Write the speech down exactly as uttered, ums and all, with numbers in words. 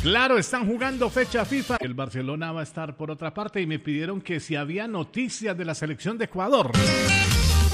Claro, están jugando fecha FIFA. El Barcelona va a estar por otra parte y me pidieron que si había noticias de la selección de Ecuador.